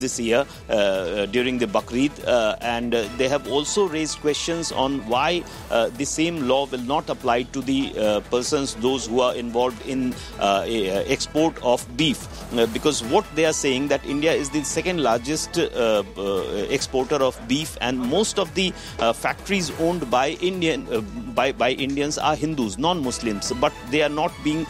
this year during the Bakrid, and they have also raised questions on why the same law will not apply to the persons, those who are involved in export of beef, because what they are saying that India is the second largest exporter of beef, and most of the factories owned by Indians are Hindus, non-Muslims, but they are not being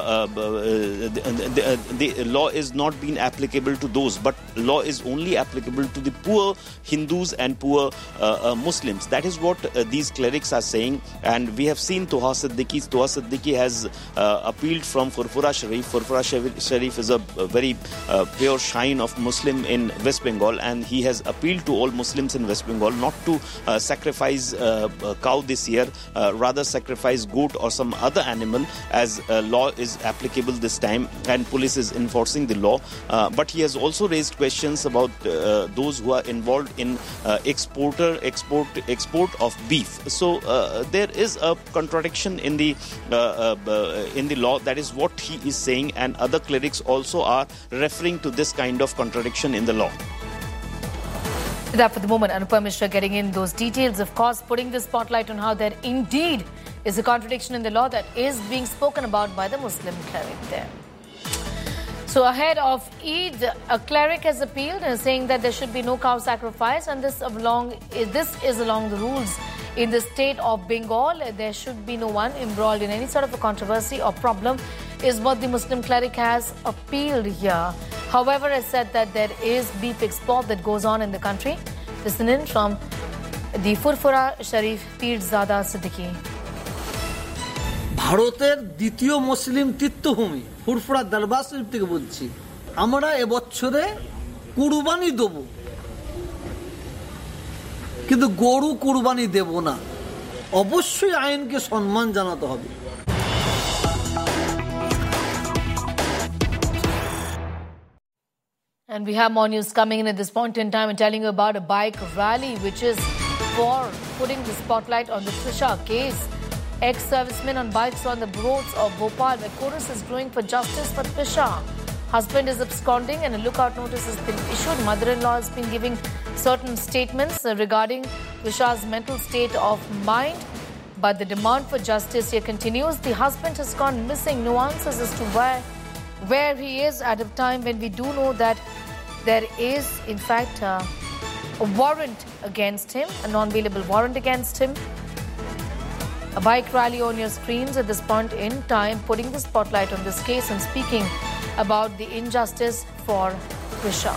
the law is not being applicable to those, but law is only applicable to the poor Hindus and poor Muslims. That is what these clerics are saying, and we have seen Toha Siddiqui. Toha Siddiqui has appealed from Furfura Sharif. Furfura Sharif is a very pure shrine of Muslim in West Bengal, and he has appealed to all Muslims in West Bengal not to sacrifice cow this year, rather sacrifice goat or some other animal, as law is applicable this time and police is enforcing the law. But he has also raised questions about those who are involved in export of beef. So there is a contradiction in the law. That is what he is saying, and other clerics also are referring to this kind of contradiction in the law. That for the moment, Anupam Mishra getting in those details, of course, putting the spotlight on how there indeed is a contradiction in the law that is being spoken about by the Muslim cleric there. So ahead of Eid, a cleric has appealed saying that there should be no cow sacrifice, and this is along the rules in the state of Bengal. There should be no one embroiled in any sort of a controversy or problem, is what the Muslim cleric has appealed here. However, has said that there is beef export that goes on in the country. Listen in from the Furfura Sharif Pirzada Siddiqui. ভারতের দ্বিতীয় মুসলিম তীর্থভূমি ফুরফুরা দরবার শরীফ থেকে বলছি, আমরা এবছরে কুরবানি দেব, কিন্তু গরু কুরবানি দেব না। অবশ্যই আইনকে সম্মান জানাতে হবে। And we have more news coming in at this point in time and telling you about a bike rally which is for putting the spotlight on the Trisha case. Ex-servicemen on bikes on the roads of Bhopal, where chorus is growing for justice for Trisha. Husband is absconding and a lookout notice has been issued. Mother-in-law has been giving certain statements regarding Trisha's mental state of mind. But the demand for justice here continues. The husband has gone missing. No answers as to where he is at a time when we do know that there is, in fact, a warrant against him, a non-bailable warrant against him. A bike rally on your screens at this point in time, putting the spotlight on this case and speaking about the injustice for Trisha.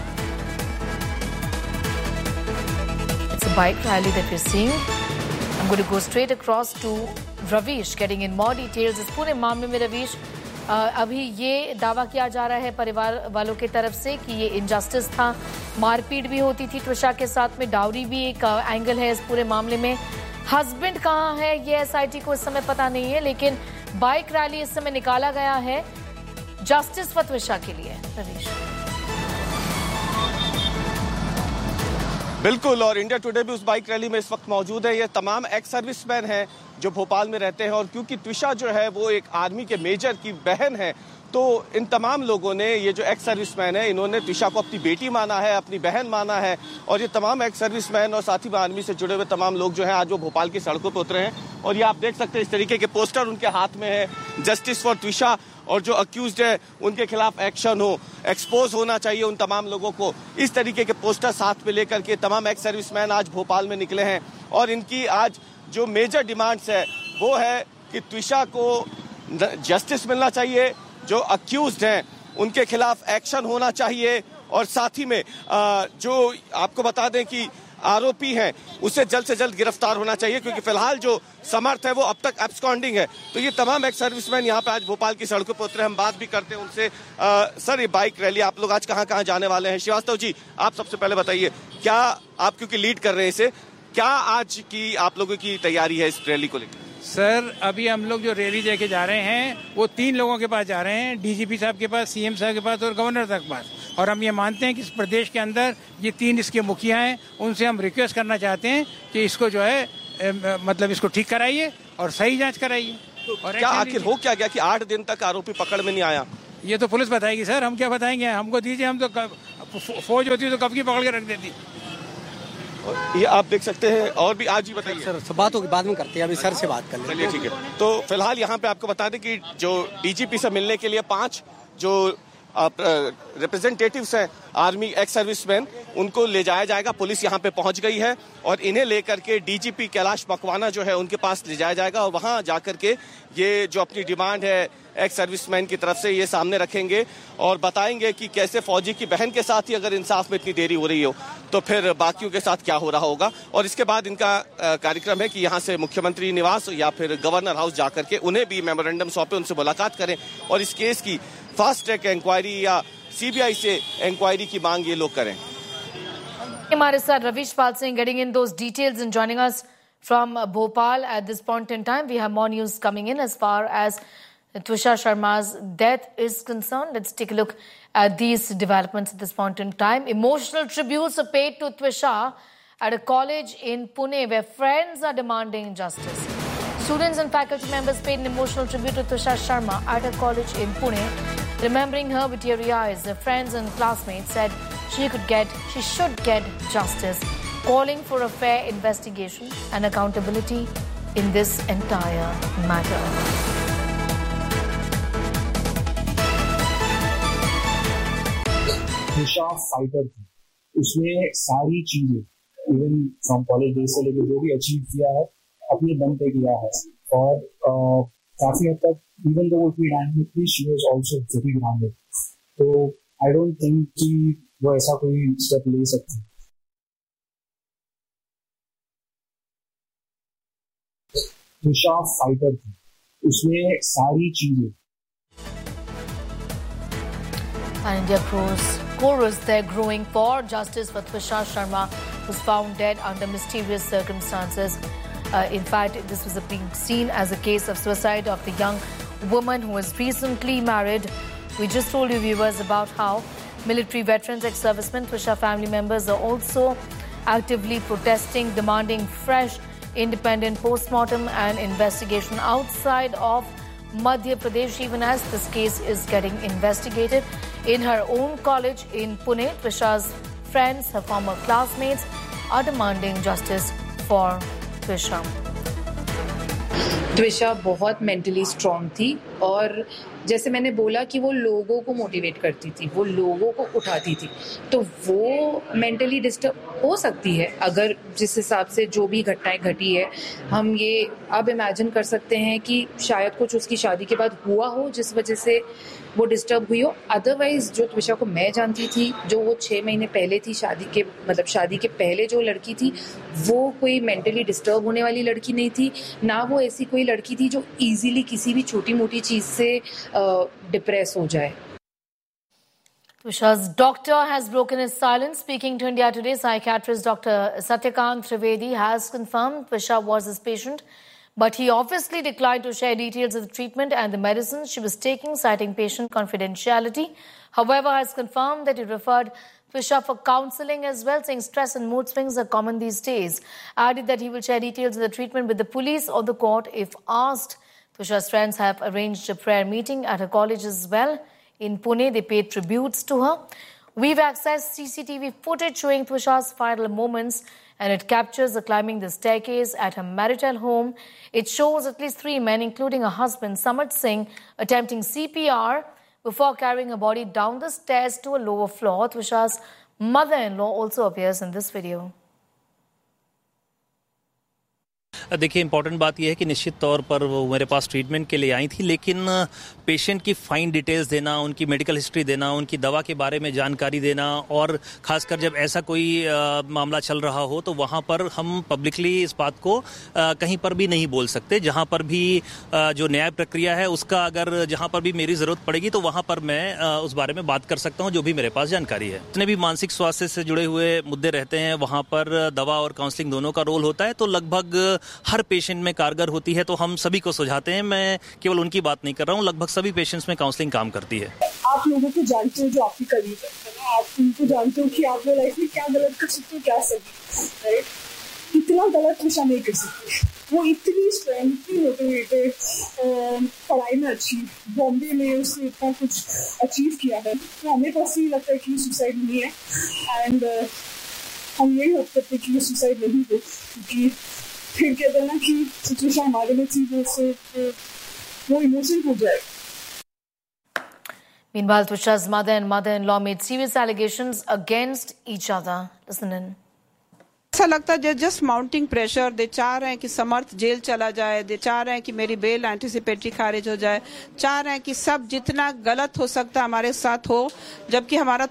It's a bike rally that we're seeing. I'm going to go straight across to Ravish, getting in more details. इस पूरे मामले में रवीश, अभी ये दावा किया जा रहा है परिवार वालों की तरफ से कि ये इनजस्टिस था, मारपीट भी होती थी त्रिशा के साथ में, डाउरी भी एक एंगल है इस पूरे मामले में। हस्बैंड कहाँ है ये एसआईटी को इस समय पता नहीं है, लेकिन बाइक रैली इस समय निकाला गया है जस्टिस फॉर त्रिशा के लिए। रवीश, बिल्कुल, और इंडिया टुडे भी उस बाइक रैली में इस वक्त मौजूद है। ये तमाम एक्स सर्विसमैन हैं जो भोपाल में रहते हैं, और क्योंकि त्रिशा जो है वो एक आर्मी के मेजर की बहन है, तो इन तमाम लोगों ने, ये जो एक्स सर्विसमैन है, इन्होंने त्रिशा को अपनी बेटी माना है, अपनी बहन माना है। और ये तमाम एक्स सर्विसमैन और साथ ही आर्मी से जुड़े हुए तमाम लोग जो हैं आज वो भोपाल की सड़कों पर उतरे हैं। और ये आप देख सकते हैं इस तरीके के पोस्टर उनके हाथ में है, जस्टिस फॉर त्रिशा, और जो अक्यूज्ड है उनके खिलाफ एक्शन हो, एक्सपोज होना चाहिए उन तमाम लोगों को। इस तरीके के पोस्टर साथ में लेकर के तमाम एक्स सर्विसमैन आज भोपाल में निकले हैं, और इनकी आज जो मेजर डिमांड्स है वो है कि त्रिशा को जस्टिस मिलना चाहिए, जो अक्यूज्ड हैं उनके खिलाफ एक्शन होना चाहिए, और साथ ही में जो आपको बता दें कि आरोपी हैं उसे जल्द से जल्द गिरफ्तार होना चाहिए, क्योंकि फिलहाल जो समर्थ है वो अब तक एब्सकॉन्डिंग है। तो ये तमाम एक्स सर्विसमैन यहाँ पे आज भोपाल की सड़कों पर उतरे। हम बात भी करते हैं उनसे। सर, ये बाइक रैली आप लोग आज कहाँ कहाँ जाने वाले हैं? श्रीवास्तव जी, आप सबसे पहले बताइए, क्या आप क्योंकि लीड कर रहे हैं इसे, क्या आज की आप लोगों की तैयारी है इस रैली को लेकर? सर, अभी हम लोग जो रैली लेके जा रहे हैं वो 3 लोगों के पास जा रहे हैं, डीजीपी साहब के पास, सीएम साहब के पास और गवर्नर साहब के पास। और हम ये मानते हैं कि इस प्रदेश के अंदर ये 3 इसके मुखिया हैं, उनसे हम रिक्वेस्ट करना चाहते हैं कि इसको जो है मतलब इसको ठीक कराइए और सही जांच कराइए। और क्या आखिर हो क्या गया कि 8 दिन तक आरोपी पकड़ में नहीं आया? ये तो पुलिस बताएगी सर, हम क्या बताएंगे? हमको दीजिए, हम तो फौज होती तो कब की पकड़ के रख देती। ये आप देख सकते हैं। और भी आज ही बताइए सर, बात होगी बाद में करते हैं, अभी सर से बात कर लें। चलिए ठीक है। तो फिलहाल यहाँ पे आपको बता दें कि जो डीजीपी से मिलने के लिए 5 जो रिप्रेजेंटेटिव्स हैं आर्मी एक्स सर्विसमैन, उनको ले जाया जाएगा। पुलिस यहाँ पे पहुंच गई है और इन्हें लेकर के डीजीपी कैलाश मकवाना जो है उनके पास ले जाया जाएगा और वहां जाकर के ये जो अपनी डिमांड है एक्स सर्विसमैन की तरफ से ये सामने रखेंगे और बताएंगे कि कैसे फौजी की बहन के साथ ही अगर इंसाफ में इतनी देरी हो रही हो तो फिर बाकियों के साथ क्या हो रहा होगा। और इसके बाद इनका कार्यक्रम है कि यहाँ से मुख्यमंत्री निवास या फिर गवर्नर हाउस जाकर के उन्हें भी मेमोरेंडम सौंपे, उनसे मुलाकात करें और इस केस की फास्ट ट्रैक इंक्वायरी या सीबीआई से इंक्वायरी की मांग ये लोग करें। हमारे साथ Ravish Pal Singh getting in those details and joining us from Bhopal at this point in time. We have more news coming in as far as Twisha Sharma's death is concerned. Let's take a look at these developments at this point in time. Emotional tributes are paid to Twisha at a college in Pune where friends are demanding justice. Students and faculty members paid an emotional tribute to Twisha Sharma at a college in Pune. Remembering her with teary eyes, their friends and classmates said she should get justice, calling for a fair investigation and accountability in this entire matter. Twisha fighter थी, उसने सारी चीजें even from college days से लेकर जो भी achieve किया है अपने दम पे किया है और काफी हद तक इवन दो वो डायनामिक थी, she was also very grounded. तो आई डोंट थिंक कि वो ऐसा कोई स्टेप ले सकती। Twisha फाइटर थी, उसने सारी चीजें। And India chorus they're growing for justice for Twisha Sharma, who's found dead under mysterious circumstances. In fact, this was being seen as a case of suicide of the young woman who was recently married. We just told you, viewers, about how military veterans, ex-servicemen, Twisha family members are also actively protesting, demanding fresh, independent post-mortem and investigation outside of Madhya Pradesh, even as this case is getting investigated. In her own college in Pune, Twisha's friends, her former classmates, are demanding justice for Twisha. Twisha बहुत mentally strong थी और जैसे मैंने बोला कि वो लोगों को मोटिवेट करती थी, वो लोगों को उठाती थी, तो वो मेंटली डिस्टर्ब हो सकती है अगर जिस हिसाब से जो भी घटनाएं घटी है। हम ये अब इमेजिन कर सकते हैं कि शायद कुछ उसकी शादी के बाद हुआ हो जिस वजह से वो डिस्टर्ब हुई हो। अदरवाइज जो ट्विशा को मैं जानती थी, जो वो 6 महीने पहले थी शादी के पहले जो लड़की थी, वो कोई मेंटली डिस्टर्ब होने वाली लड़की नहीं थी, ना वो ऐसी कोई लड़की थी जो इजीली किसी भी छोटी मोटी चीज से डिप्रेस हो जाए। Twisha's doctor has broken his silence. Speaking to India Today, psychiatrist Dr. Satyakant Trivedi has confirmed Twisha was his patient, but he obviously declined to share details of the treatment and the medicines she was taking, citing patient confidentiality. However, has confirmed that he referred Twisha for counselling as well, saying stress and mood swings are common these days. Added that he will share details of the treatment with the police or the court if asked. Twisha's friends have arranged a prayer meeting at her college as well. In Pune, they paid tributes to her. We've accessed CCTV footage showing Twisha's final moments, and it captures her climbing the staircase at her marital home. It shows at least 3 men, including her husband, Samad Singh, attempting CPR before carrying her body down the stairs to a lower floor. Twisha's mother-in-law also appears in this video. देखिए, important बात यह है कि निश्चित तौर पर वो मेरे पास ट्रीटमेंट के लिए आई थी, लेकिन पेशेंट की फाइन डिटेल्स देना, उनकी मेडिकल हिस्ट्री देना, उनकी दवा के बारे में जानकारी देना, और खासकर जब ऐसा कोई मामला चल रहा हो तो वहाँ पर हम पब्लिकली इस बात को कहीं पर भी नहीं बोल सकते। जहाँ पर भी जो न्याय प्रक्रिया है उसका अगर जहाँ पर भी मेरी ज़रूरत पड़ेगी तो वहाँ पर मैं उस बारे में बात कर सकता हूँ जो भी मेरे पास जानकारी है। जितने भी मानसिक स्वास्थ्य से जुड़े हुए मुद्दे रहते हैं वहाँ पर दवा और काउंसलिंग दोनों का रोल होता है, तो लगभग हर पेशेंट में कारगर होती है, तो हम सभी को सुझाते हैं। मैं केवल उनकी बात नहीं कर रहा हूँ, लगभग सभी पेशेंट्स में काउंसलिंग काम करती है। आप लोगों को जानते हो जो आपकी करीब है, आप उनको जानते हो कि आपने लाइफ में क्या गलत कर सकते हो, क्या सही, राइट? इतना गलत हमेशा नहीं कर सकते। वो इतनी स्ट्रेंथ, इतनी मोटिवेटेड, पढ़ाई में अच्छी, बॉम्बे में उसने इतना कुछ अचीव किया है, तो हमें पर्सनली लगता है कि सुसाइड नहीं है। एंड हम यही होप करते हैं कि सुसाइड नहीं हो, क्योंकि फिर कहते हैं ना कि सिचुएशन हमारे लिए थी, वो इमोशनल हो जाएगा। Meanwhile, Twisha's mother and mother-in-law made serious allegations against each other. Listen in. ऐसा लगता है जस्ट माउंटिंग प्रेशर, दे चाह रहे हैं कि समर्थ जेल चला जाए, दे चाह रहे हैं कि मेरी बेल एंटिसिपेटरी खारिज हो जाए, चाह रहे हैं कि सब जितना गलत हो सकता हमारे साथ हो, जबकि हमारा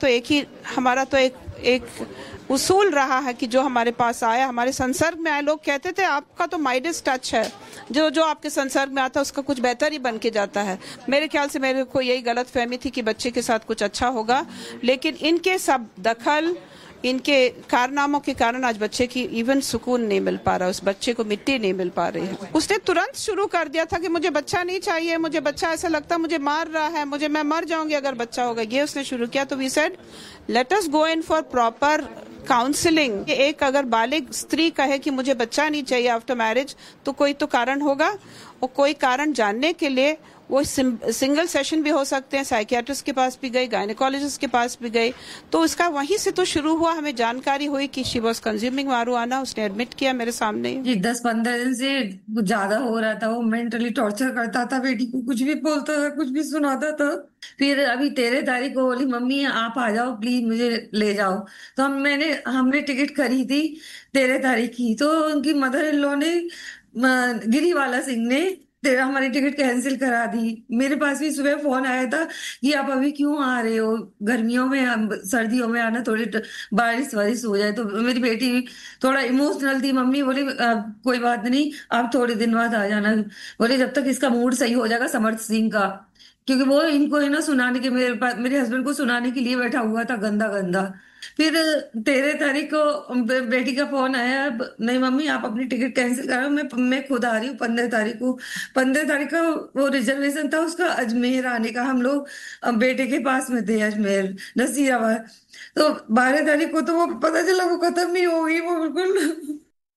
तो एक उसूल रहा है कि जो हमारे पास आया, हमारे संसर्ग में आए, लोग कहते थे आपका तो माइडस टच है, जो आपके संसर्ग में आता है उसका कुछ बेहतर ही बन के जाता है। मेरे ख्याल से मेरे को यही गलत फहमी थी कि बच्चे के साथ कुछ अच्छा होगा, लेकिन इनके सब दखल, इनके कारनामों के कारण आज बच्चे की इवन सुकून नहीं मिल पा रहा, उस बच्चे को मिट्टी नहीं मिल पा रही है। उसने तुरंत शुरू कर दिया था कि मुझे बच्चा नहीं चाहिए, मुझे बच्चा ऐसा लगता मुझे मार रहा है, मैं मर जाऊंगी अगर बच्चा होगा, ये उसने शुरू किया। तो we said let us go in for proper counselling. एक अगर बालिग स्त्री कहे कि मुझे बच्चा नहीं चाहिए आफ्टर मैरिज, तो कोई तो कारण होगा, और कोई कारण जानने के लिए वो सिंगल सेशन भी हो सकते हैं, साइकियाट्रिस्ट के पास भी गई, गायनेकोलॉजिस्ट के पास भी गई, तो इसका वहीं से तो शुरू हुआ। हमें जानकारी हुई कि शी वाज कंज्यूमिंग मारिजुआना, उसने एडमिट किया मेरे सामने। जी 10-15 दिन से ज्यादा हो रहा था, वो मेंटली टॉर्चर करता था बेटी को, कुछ भी बोलता था, कुछ भी सुनाता था। फिर अभी 13 तारीख को बोली मम्मी आप आ जाओ प्लीज, मुझे ले जाओ। तो हमने टिकट करी थी 13 तारीख की, तो उनकी मदर इन लॉ ने, गिरीवाला सिंह ने हमारी टिकट कैंसिल करा दी। मेरे पास भी सुबह फोन आया था कि आप अभी क्यों आ रहे हो, गर्मियों में सर्दियों में आना, थोड़ी बारिश हो जाए। तो मेरी बेटी थोड़ा इमोशनल थी, मम्मी बोली कोई बात नहीं आप थोड़े दिन बाद आ जाना, बोले जब तक इसका मूड सही हो जाएगा समर्थ सिंह का, क्योंकि वो इनको है ना सुनाने के, मेरे हस्बैंड को सुनाने के लिए बैठा हुआ था गंदा। फिर 13 तारीख को बेटी का फोन आया, नहीं मम्मी आप अपनी टिकट कैंसिल करो, मैं खुद आ रही हूँ 15 तारीख को। 15 तारीख का वो रिजर्वेशन था उसका अजमेर आने का, हम लोग बेटे के पास में थे अजमेर नसीराबाद। तो 12 तारीख को तो वो पता चला वो खत्म ही हो गई, वो बिल्कुल।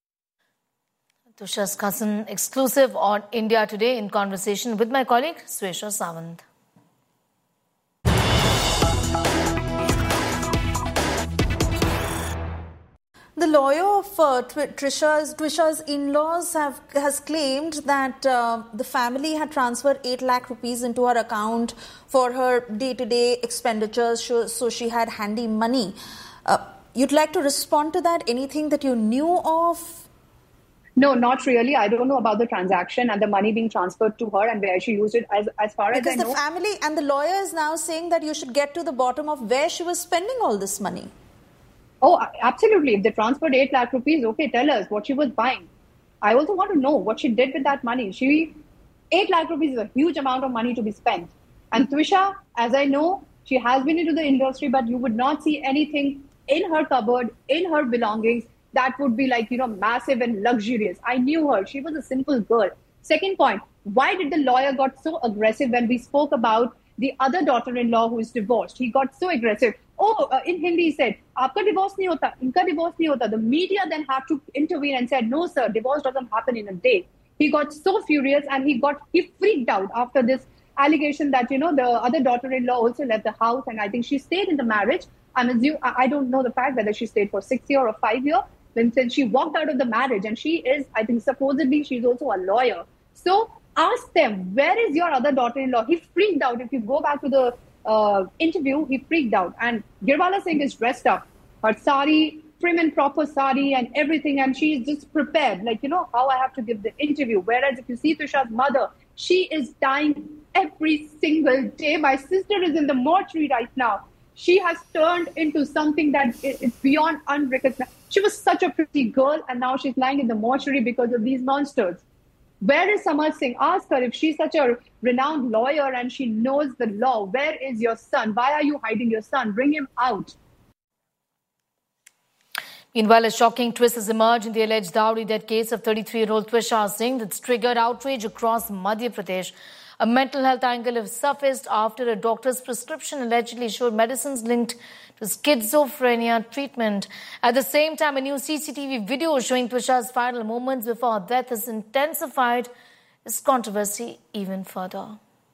Tusha's cousin exclusive on India Today in conversation with my colleague Swesha Sawant. The lawyer of Trisha's in-laws has claimed that the family had transferred 8 lakh rupees into her account for her day-to-day expenditures, so she had handy money. You'd like to respond to that? Anything that you knew of? No, not really. I don't know about the transaction and the money being transferred to her and where she used it. As far as I know, because the family and the lawyer is now saying that you should get to the bottom of where she was spending all this money. Oh, absolutely. If they transferred 8 lakh rupees, okay, tell us what she was buying. I also want to know what she did with that money. 8 lakh rupees is a huge amount of money to be spent. And Twisha, as I know, she has been into the industry, but you would not see anything in her cupboard, in her belongings, that would be like, massive and luxurious. I knew her. She was a simple girl. Second point, why did the lawyer got so aggressive when we spoke about the other daughter-in-law who is divorced? He got so aggressive. In Hindi he said, "Aapka divorce nahi hota, inka divorce nahi hota." The media then had to intervene and said, "No, sir, divorce doesn't happen in a day." He got so furious and he freaked out after this allegation that, the other daughter-in-law also left the house, and I think she stayed in the marriage. I don't know the fact whether she stayed for 6 years or 5 years. Then since she walked out of the marriage, and she is, I think, supposedly she's also a lawyer. So ask them, where is your other daughter-in-law? He freaked out. If you go back to the interview, he freaked out. And Girwala Singh is dressed up, her sari, prim and proper sari and everything, and she's just prepared, like, how I have to give the interview. Whereas if you see Trisha's mother, she is dying every single day. My sister is in the mortuary right now. She has turned into something that is beyond unrecognized. She was such a pretty girl, and now she's lying in the mortuary because of these monsters. Where is Samar Singh? Ask her, if she's such a renowned lawyer and she knows the law, where is your son? Why are you hiding your son? Bring him out. Meanwhile, a shocking twist has emerged in the alleged dowry death case of 33-year-old Twisha Singh that's triggered outrage across Madhya Pradesh. A mental health angle has surfaced after a doctor's prescription allegedly showed medicines linked to schizophrenia treatment. At the same time, a new CCTV video showing Twisha's final moments before her death has intensified this controversy even further.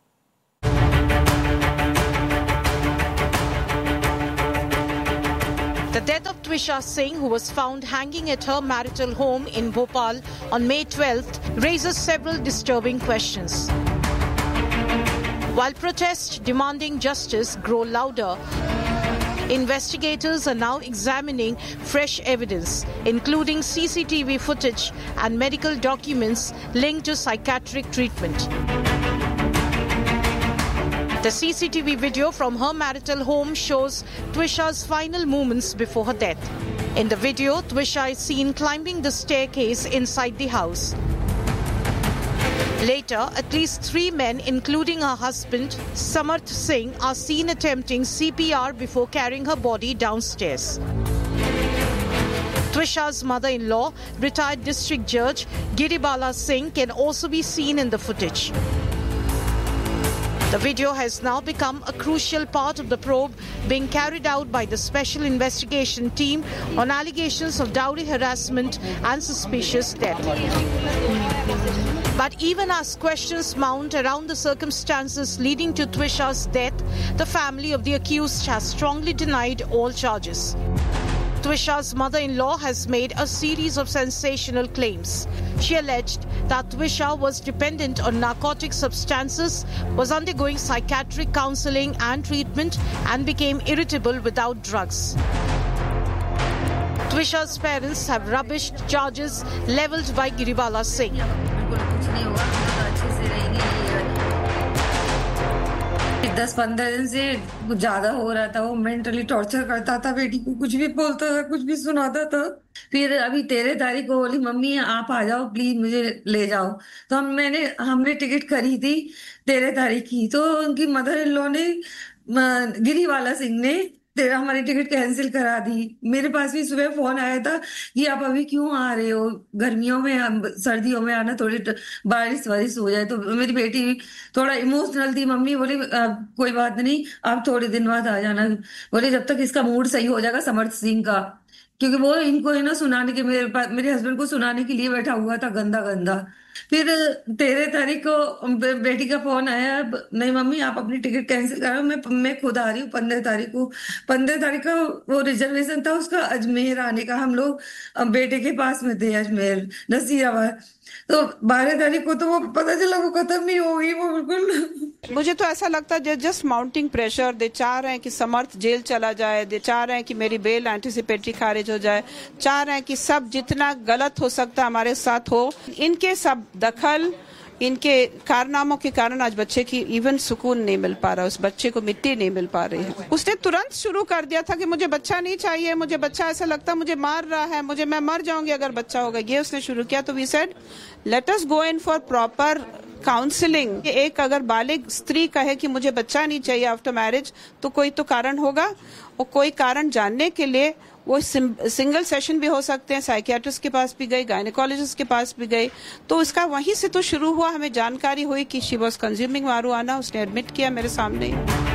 The death of Twisha Singh, who was found hanging at her marital home in Bhopal on May 12th, raises several disturbing questions. While protests demanding justice grow louder, investigators are now examining fresh evidence, including CCTV footage and medical documents linked to psychiatric treatment. The CCTV video from her marital home shows Twisha's final moments before her death. In the video, Twisha is seen climbing the staircase inside the house. Later, at least 3 men, including her husband, Samarth Singh, are seen attempting CPR before carrying her body downstairs. Twisha's mother-in-law, retired district judge Giribala Singh, can also be seen in the footage. The video has now become a crucial part of the probe being carried out by the Special Investigation Team on allegations of dowry harassment and suspicious death. But even as questions mount around the circumstances leading to Twisha's death, the family of the accused has strongly denied all charges. Twisha's mother-in-law has made a series of sensational claims. She alleged that Twisha was dependent on narcotic substances, was undergoing psychiatric counseling and treatment, and became irritable without drugs. Twisha's parents have rubbished charges levelled by Giribala Singh. 10-15 दिन से कुछ ज्यादा हो रहा था। वो mentally torture करता था, बेटी को कुछ भी बोलता था, कुछ भी सुनाता था। फिर अभी 13 तारीख को बोली मम्मी आप आ जाओ प्लीज, मुझे ले जाओ। तो हमने टिकट खरीदी 13 तारीख की। तो उनकी मदर इन लॉ ने, गिरीवाला सिंह ने हमारी टिकट कैंसिल करा दी। मेरे पास भी सुबह फोन आया था कि आप अभी क्यों आ रहे हो, गर्मियों में सर्दियों में आना, थोड़ी बारिश हो जाए। तो मेरी बेटी थोड़ा इमोशनल थी। मम्मी बोली कोई बात नहीं, आप थोड़े दिन बाद आ जाना। बोले जब तक इसका मूड सही हो जाएगा समर्थ सिंह का, क्योंकि वो इनको है ना सुनाने के, मेरे हस्बैंड को सुनाने के लिए बैठा हुआ था गंदा गंदा। फिर 13 तारीख को बेटी का फोन आया, नहीं मम्मी आप अपनी टिकट कैंसिल करो, मैं खुद आ रही हूँ 15 तारीख को। 15 तारीख का वो रिजर्वेशन था उसका अजमेर आने का। हम लोग बेटे के पास में थे अजमेर नसीराबाद। तो 12 तारीख को तो वो पता चला वो खत्म ही हो गई वो बिल्कुल। मुझे तो ऐसा लगता है जस्ट माउंटिंग प्रेशर। दे चाह रहे हैं कि समर्थ जेल चला जाए, दे चाह रहे हैं कि मेरी बेल एंटीसिपेटरी खारिज हो जाए, चाह रहे हैं कि सब जितना गलत हो सकता है हमारे साथ हो। इनके सब दखल, इनके कारनामों के कारण आज बच्चे की इवन सुकून नहीं मिल पा रहा, उस बच्चे को मिट्टी नहीं मिल पा रही है। उसने तुरंत शुरू कर दिया था कि मुझे बच्चा नहीं चाहिए, मुझे बच्चा ऐसा लगता मुझे मार रहा है, मैं मर जाऊंगी अगर बच्चा होगा, ये उसने शुरू किया। तो we said let us go in for proper counselling. एक अगर बालिग स्त्री कहे कि मुझे बच्चा नहीं चाहिए आफ्टर मैरिज, तो कोई तो कारण होगा, और कोई कारण जानने के लिए वो सिंगल सेशन भी हो सकते हैं। साइकियाट्रिस्ट के पास भी गई, गायनेकोलॉजिस्ट के पास भी गई, तो इसका वहीं से तो शुरू हुआ। हमें जानकारी हुई कि शी वाज कंज्यूमिंग marijuana, उसने एडमिट किया मेरे सामने।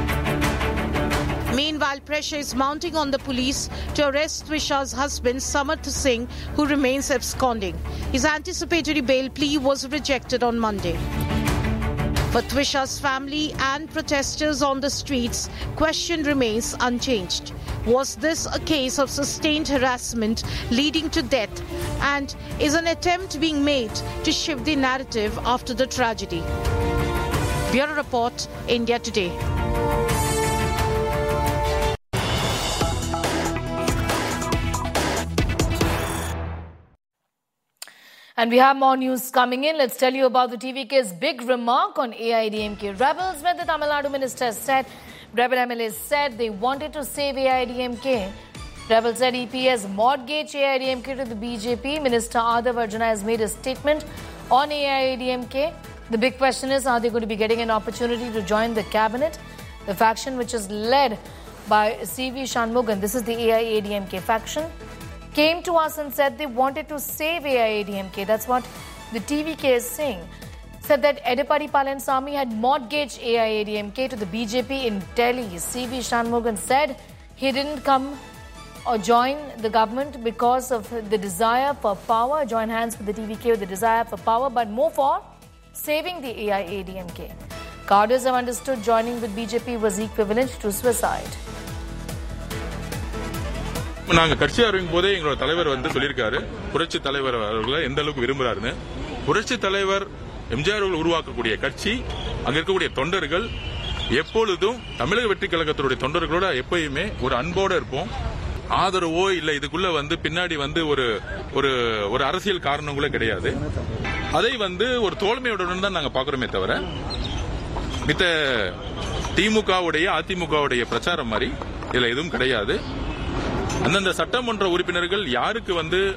Meanwhile, pressure is mounting on the police to arrest Twisha's husband, Samarth Singh, who remains absconding. His anticipatory bail plea was rejected on Monday. For Twisha's family and protesters on the streets, question remains unchanged. Was this a case of sustained harassment leading to death? And is an attempt being made to shift the narrative after the tragedy? Bureau Report, India Today. And we have more news coming in. Let's tell you about the TVK's big remark on AIADMK rebels, where the Tamil Nadu minister said, rebel MLAs said they wanted to save AIADMK. Rebels said EPS mortgage AIADMK to the BJP. Minister Adav Arjuna has made a statement on AIADMK. The big question is, are they going to be getting an opportunity to join the cabinet? The faction which is led by CV Shanmugan, this is the AIADMK faction, came to us and said they wanted to save AIADMK. That's what the TVK is saying. said that Edeppadi Palaniswamy had mortgaged AIADMK to the BJP in Delhi. CV Shanmugam said he didn't come or join the government because of the desire for power, join hands with the TVK with the desire for power, but more for saving the AIADMK. Cadres have understood joining with BJP was equivalent to suicide. நாங்க கட்சி ஆரம்பிக்கும் போதே எங்களோட தலைவர் சொல்லியிருக்காரு புரட்சி தலைவர் அவர்களை எந்த அளவுக்கு விரும்புறாருன்னு. புரட்சி தலைவர் எம்ஜிஆர் அவர்கள் உருவாக்கக்கூடிய கட்சி, அங்க இருக்கக்கூடிய தொண்டர்கள் எப்பொழுதும் தமிழக வெற்றி கழகத்தினுடைய தொண்டர்களோட எப்பயுமே ஒரு அன்போட இருப்போம். ஆதரவோ இல்ல இதுக்குள்ள பின்னாடி ஒரு ஒரு அரசியல் காரணங்களே கிடையாது. அதை ஒரு தோழமையுடன் தான் நாங்க பாக்குறோமே தவிர மித்த திமுகவுடைய அதிமுகவுடைய பிரச்சாரம் மாதிரி இதுல எதுவும் கிடையாது. அந்தந்த சட்டமன்ற உறுப்பினர்கள் யாருக்கு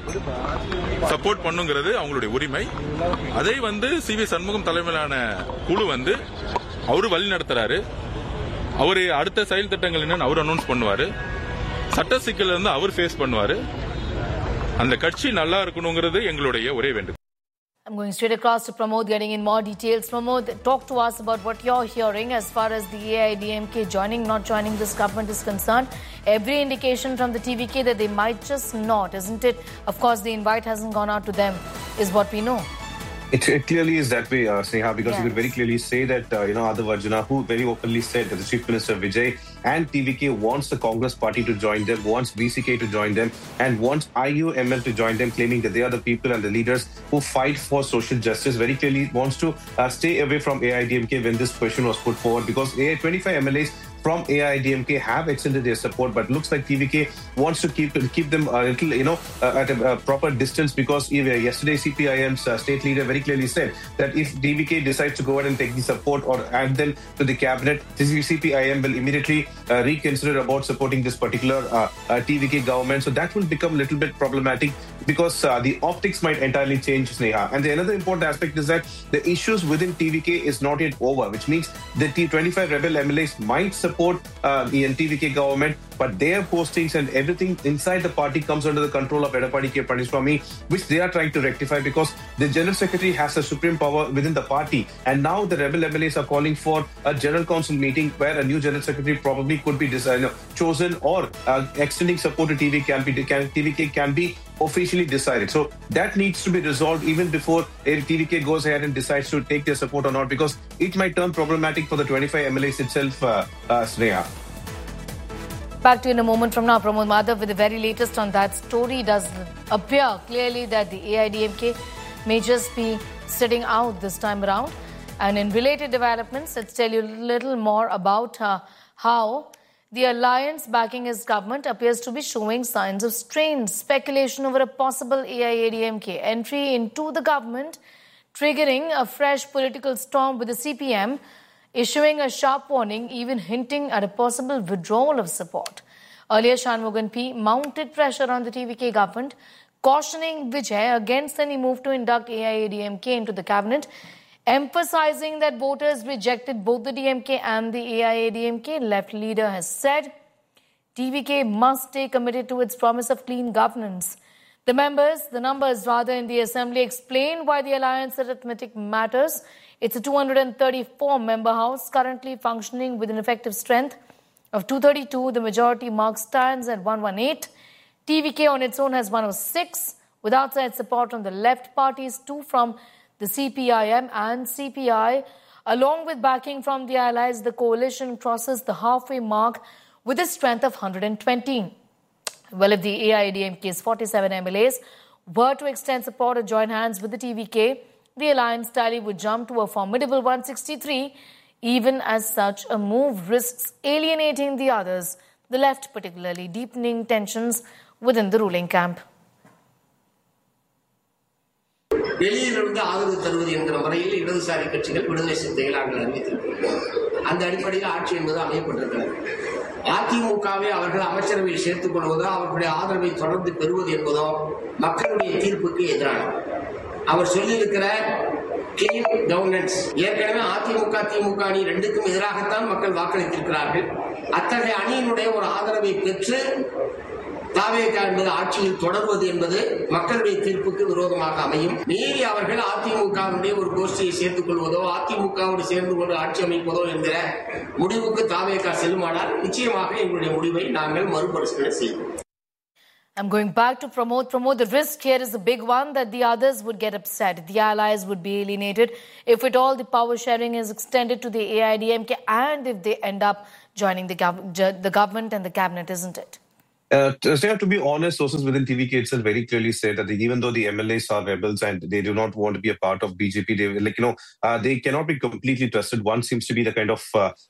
சப்போர்ட் பண்ணுங்கிறது அவங்களுடைய உரிமை. அதை CV சண்முகம் தலைமையிலான குழு அவரு வழி நடத்துறாரு. அவரு அடுத்த செயல் திட்டங்கள் என்னன்னு அவர் அனௌன்ஸ் பண்ணுவாரு. சட்ட சிக்கல் அவர் ஃபேஸ் பண்ணுவாரு. அந்த கட்சி நல்லா இருக்கணுங்கிறது எங்களுடைய ஒரே வேண்டுகோள். I'm going straight across to Pramod, getting in more details. Pramod, talk to us about what you're hearing as far as the AIADMK joining, not joining this government is concerned. Every indication from the TVK that they might just not, isn't it? Of course, the invite hasn't gone out to them, is what we know. It clearly is that way, Sneha, because you could very clearly say that, Adhav Arjuna, who very openly said that the Chief Minister Vijay and TVK wants the Congress party to join them, wants BCK to join them, and wants IUML to join them, claiming that they are the people and the leaders who fight for social justice. Very clearly wants to stay away from AIADMK when this question was put forward, because 25 MLAs from AIADMK have extended their support, but looks like TVK wants to keep them a little, at a proper distance, because yesterday CPIM's state leader very clearly said that if TVK decides to go ahead and take the support or add them to the cabinet, CPIM will immediately reconsider about supporting this particular TVK government. So that will become a little bit problematic, because the optics might entirely change, Sneha. And the another important aspect is that the issues within TVK is not yet over, which means the T25 rebel MLAs might support the TVK government, but their postings and everything inside the party comes under the control of Edeppadi K. Palaniswamy, which they are trying to rectify, because the General Secretary has a supreme power within the party. And now the rebel MLAs are calling for a General Council meeting where a new General Secretary probably could be chosen, or extending support to TVK can be officially decided. So that needs to be resolved even before TVK goes ahead and decides to take their support or not, because it might turn problematic for the 25 MLAs itself, Sneha. Back to you in a moment from now. Pramod Madhav with the very latest on that story. Does appear clearly that the AIADMK may just be sitting out this time around. And in related developments, let's tell you a little more about how the alliance backing his government appears to be showing signs of strain. Speculation over a possible AIADMK entry into the government, triggering a fresh political storm, with the CPM issuing a sharp warning, even hinting at a possible withdrawal of support. Earlier, Shanmugam P mounted pressure on the TVK government, cautioning Vijay against any move to induct AIADMK into the cabinet, emphasizing that voters rejected both the DMK and the AIADMK. Left leader has said TVK must stay committed to its promise of clean governance. The numbers in the assembly explain why the alliance arithmetic matters. It's a 234-member house currently functioning with an effective strength of 232. The majority mark stands at 118. TVK on its own has 106. With outside support from the left parties, 2 from the CPIM and CPI. Along with backing from the allies, the coalition crosses the halfway mark with a strength of 120. Well, if the AIADMK's 47 MLAs were to extend support or join hands with the TVK, the alliance tally would jump to a formidable 163. Even as such, a move risks alienating the others, the left particularly, deepening tensions within the ruling camp. வெளியிலிருந்து ஆதரவு தருவது என்கிற முறையில் இடதுசாரி கட்சிகள் விடுதலை சிறுத்தைகள் அறிவித்திருக்கிறார்கள். அந்த அடிப்படையில் ஆட்சி என்பது அமையப்பட்டிருக்கிறது. அதிமுகவை அவர்கள் அமைச்சரவையில் சேர்த்துக் கொள்வதோ, அவர்களுடைய ஆதரவை தொடர்ந்து பெறுவது என்பதோ மக்களுடைய தீர்ப்புக்கு எதிரானது. அவர் சொல்லியிருக்கிற கிளீன் கவர்னன்ஸ், ஏற்கனவே அதிமுக திமுக அணி ரெண்டுக்கும் எதிராகத்தான் மக்கள் வாக்களித்திருக்கிறார்கள். அத்தகைய அணியினுடைய ஒரு ஆதரவை பெற்று தாவேகா என்பது ஆட்சியில் தொடர்வது என்பது மக்களுடைய தீர்ப்புக்கு விரோதமாக அமையும். மீறி அவர்கள் அதிமுகவுடைய ஒரு கோஷ்டியை சேர்த்துக் கொள்வதோ அதிமுகவோடு சேர்ந்து கொண்டு ஆட்சி அமைப்பதோ என்கிற முடிவுக்கு தாவேகா செல்லுமானால் நிச்சயமாக எங்களுடைய முடிவை நாங்கள் மறுபரிசீலனை செய்வோம். I'm going back to Pramod. Pramod, the risk here is a big one that the others would get upset. The allies would be alienated if at all the power sharing is extended to the AIDMK and if they end up joining the government and the cabinet, isn't it? To be honest, sources within TVK itself very clearly say that even though the MLAs are rebels and they do not want to be a part of BJP, they cannot be completely trusted. One seems to be the kind of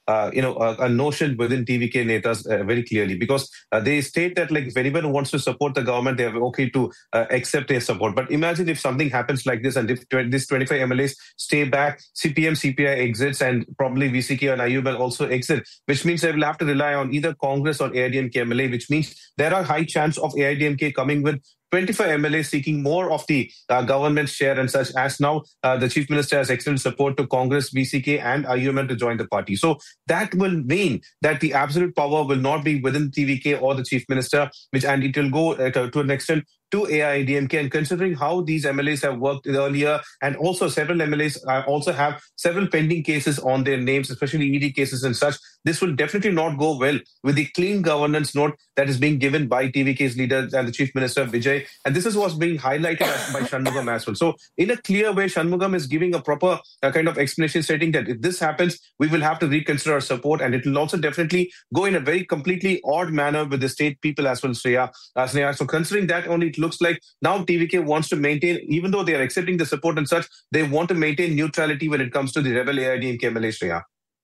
a notion within TVK netas very clearly, because they state that if anyone wants to support the government, they are okay to accept their support. But imagine if something happens like this, and if these 25 MLAs stay back, CPM, CPI exits, and probably VCK and IUML also exit, which means they will have to rely on either Congress or AIDMK MLA, which means there are high chance of AIDMK coming with 25 MLAs seeking more of the government share and such, as now the Chief Minister has extended support to Congress, VCK and IUML to join the party. So that will mean that the absolute power will not be within TVK or the Chief Minister, and it will go to an extent to AIDMK. And considering how these MLAs have worked earlier, and also several MLAs also have several pending cases on their names, especially ED cases and such, this will definitely not go well with the clean governance note that is being given by TVK's leader and the Chief Minister Vijay. And this is what's being highlighted by Shanmugam as well. So in a clear way, Shanmugam is giving a proper kind of explanation, stating that if this happens, we will have to reconsider our support, and it will also definitely go in a very completely odd manner with the state people as well, Sneha. So considering that only, it looks like now TVK wants to maintain, even though they are accepting the support and such, they want to maintain neutrality when it comes to the rebel AIDMK MLA, Sneha.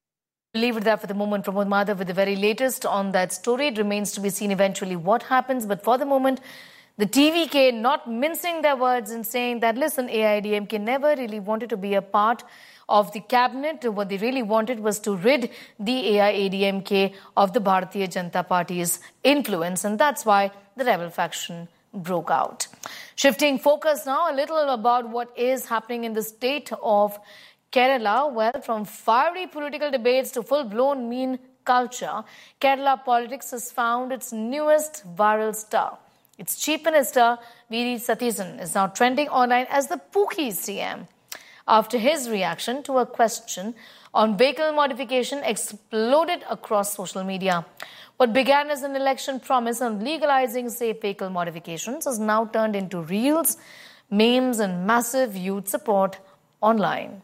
Leave it there for the moment. Pramod Madhav with the very latest on that story. It remains to be seen eventually what happens. But for the moment, the TVK not mincing their words and saying that, listen, AIDMK never really wanted to be a part of the cabinet. What they really wanted was to rid the AIADMK of the Bharatiya Janata Party's influence. And that's why the rebel faction broke out. Shifting focus now a little about what is happening in the state of Kerala. Well, from fiery political debates to full-blown meme culture, Kerala politics has found its newest viral star. Its Chief Minister, V.D. Satheesan, is now trending online as the Pookie CM after his reaction to a question on vehicle modification exploded across social media. What began as an election promise on legalizing safe vehicle modifications has now turned into reels, memes and massive youth support online.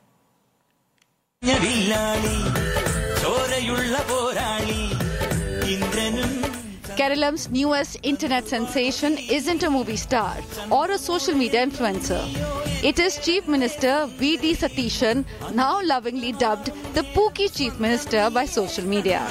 Kerala's newest internet sensation isn't a movie star or a social media influencer. It is Chief Minister V.D. Satheesan, now lovingly dubbed the Pookie Chief Minister by social media.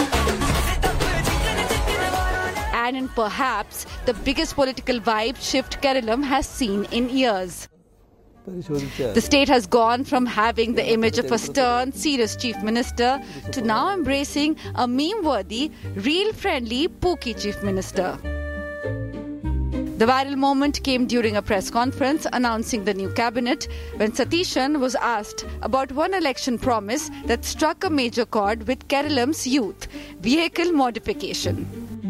And in perhaps the biggest political vibe shift Kerala has seen in years. The state has gone from having the image of a stern, serious Chief Minister to now embracing a meme-worthy, real-friendly Pookie Chief Minister. The viral moment came during a press conference announcing the new cabinet when Satheesan was asked about one election promise that struck a major chord with Kerala's youth, vehicle modification.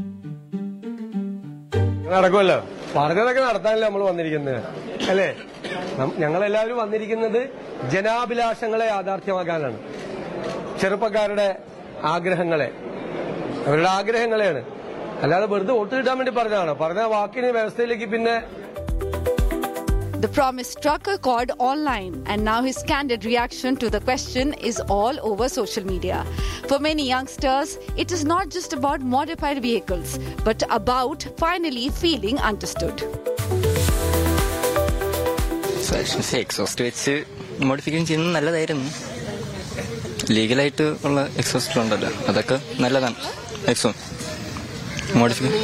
പറഞ്ഞതൊക്കെ നടത്താനല്ലേ നമ്മൾ വന്നിരിക്കുന്നത് അല്ലേ? ഞങ്ങളെല്ലാവരും വന്നിരിക്കുന്നത് ജനാഭിലാഷങ്ങളെ യാഥാർത്ഥ്യമാക്കാനാണ്. ചെറുപ്പക്കാരുടെ ആഗ്രഹങ്ങളെ, അവരുടെ ആഗ്രഹങ്ങളെയാണ്. അല്ലാതെ വെറുതെ വോട്ട് കിട്ടാൻ വേണ്ടി പറഞ്ഞതാണ്. പറഞ്ഞ വാക്കിന് വ്യവസ്ഥയിലേക്ക് പിന്നെ. The promise struck a chord online, and now his candid reaction to the question is all over social media. For many youngsters, it is not just about modified vehicles, but about finally feeling understood. Exhaust വെച്ച് modification ചെയ്യുന്നത് നല്ലതായിരുന്നു. ലീഗലായിട്ട് ഉള്ള exhaust ഉണ്ടല്ലോ, അതൊക്കെ നല്ലതാണ്. Exhaust modification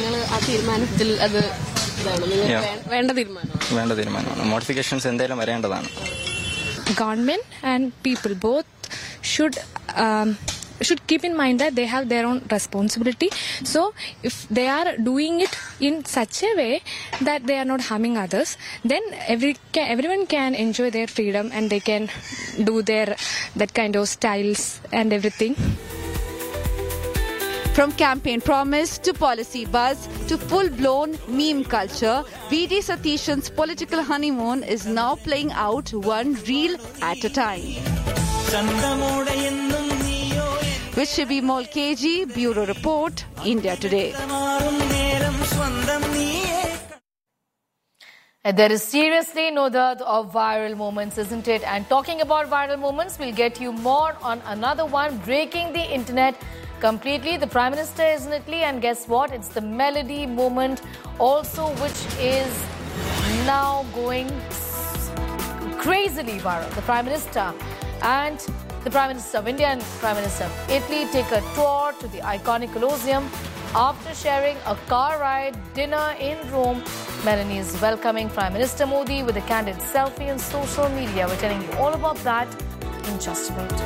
വേണ്ട തീരുമാനമാണ്. Modifications എന്തായാലും വരേണ്ടതാണ്. Government and people both should keep in mind that they have their own responsibility. So if they are doing it in such a way that they are not harming others, then everyone can enjoy their freedom and they can do that kind of styles and everything. From campaign promise to policy buzz to full-blown meme culture, V.D. Satishan's political honeymoon is now playing out one reel at a time. With Shibi Molkeji, Bureau Report, India Today. There is seriously no doubt of viral moments, isn't it? And talking about viral moments, we'll get you more on another one breaking the internet completely. The Prime Minister is in Italy, and guess what? It's the Melody moment also, which is now going crazily viral. The Prime Minister and the Prime Minister of India and Prime Minister of Italy take a tour to the iconic Colosseum after sharing a car ride dinner in Rome. Melanie is welcoming Prime Minister Modi with a candid selfie on social media. We're telling you all about that in just a bit.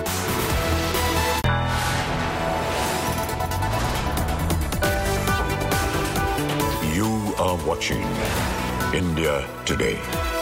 You are watching India Today.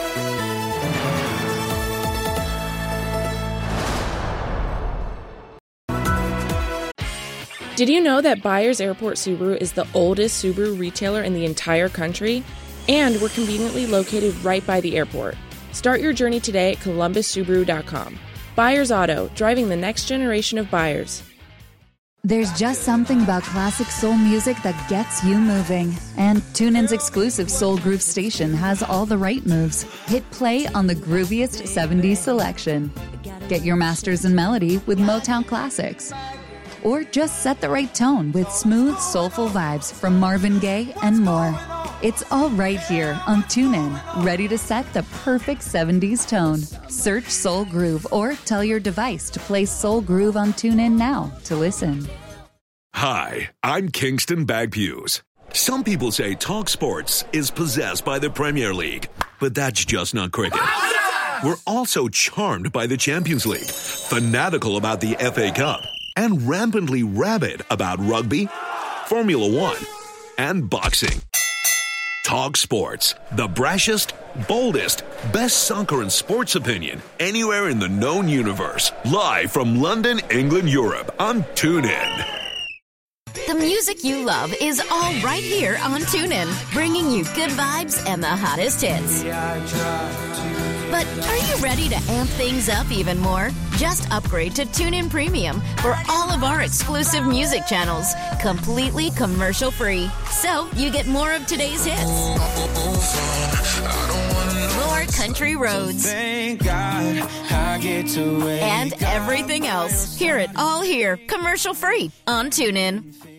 Did you know that Byers Airport Subaru is the oldest Subaru retailer in the entire country? And we're conveniently located right by the airport. Start your journey today at columbussubaru.com. Byers Auto, driving the next generation of buyers. There's just something about classic soul music that gets you moving. And TuneIn's exclusive Soul Groove station has all the right moves. Hit play on the grooviest 70s selection. Get your masters in melody with Motown classics. Or just set the right tone with smooth, soulful vibes from Marvin Gaye and more. It's all right here on TuneIn, ready to set the perfect 70s tone. Search Soul Groove or tell your device to play Soul Groove on TuneIn now to listen. Hi, I'm Kingston Bagpuse. Some people say Talk Sports is possessed by the Premier League, but that's just not cricket. We're also charmed by the Champions League, fanatical about the FA Cup, and rampantly rabid about rugby, Formula One, and boxing. Talk Sports, the brashest, boldest, best soccer and sports opinion anywhere in the known universe. Live from London, England, Europe on TuneIn. The music you love is all right here on TuneIn, bringing you good vibes and the hottest hits. But are you ready to amp things up even more? Just upgrade to TuneIn Premium for all of our exclusive music channels, completely commercial-free. So you get more of today's hits, more country roads, and everything else. Hear it all here, commercial-free on TuneIn.